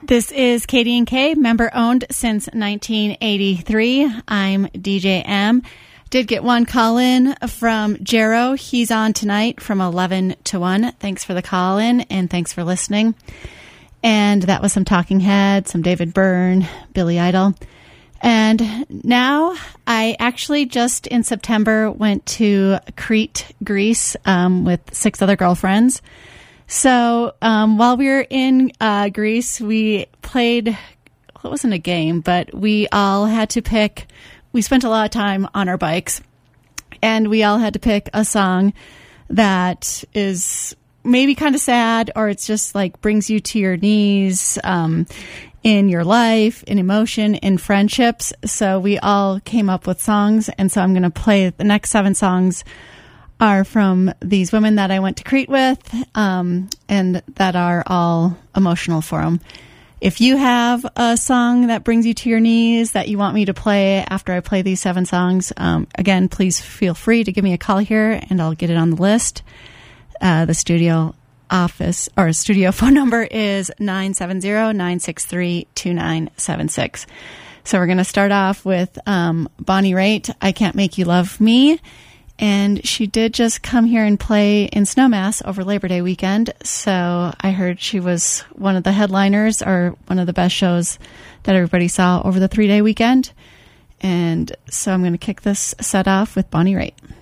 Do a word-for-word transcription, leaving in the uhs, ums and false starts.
This is K D and K, member owned since nineteen eighty-three. I'm D J M. Did get one call in from Jero. He's on tonight from eleven to one. Thanks for the call in and thanks for listening. And that was some Talking Heads, some David Byrne, Billy Idol. And now I actually just in September went to Crete, Greece, um, with six other girlfriends. So um, while we were in uh, Greece, we played, well, it wasn't a game, but we all had to pick, we spent a lot of time on our bikes, and we all had to pick a song that is maybe kind of sad, or it's just like brings you to your knees um, in your life, in emotion, in friendships. So we all came up with songs, and so I'm going to play the next seven songs are from these women that I went to Crete with, um, and that are all emotional for them. If you have a song that brings you to your knees that you want me to play after I play these seven songs, um, again, please feel free to give me a call here and I'll get it on the list. Uh, the studio office or studio phone number is nine seven zero, nine six three, two nine seven six. So we're going to start off with um, Bonnie Raitt, I Can't Make You Love Me. And she did just come here and play in Snowmass over Labor Day weekend. So I heard she was one of the headliners or one of the best shows that everybody saw over the three-day weekend. And so I'm going to kick this set off with Bonnie Raitt.